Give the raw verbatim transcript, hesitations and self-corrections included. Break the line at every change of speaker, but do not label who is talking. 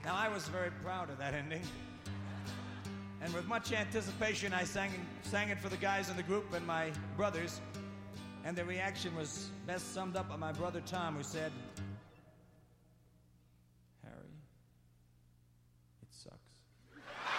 Now, I was very proud of that ending. And with much anticipation, I sang, sang it for the guys in the group and my brothers. And the reaction was best summed up by my brother Tom, who said,